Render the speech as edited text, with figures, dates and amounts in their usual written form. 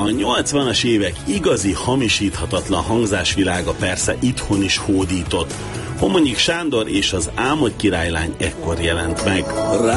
A 80-as évek igazi hamisíthatatlan hangzásvilága persze itthon is hódított. Homonyik Sándor és az Álmodj királylány ekkor jelent meg.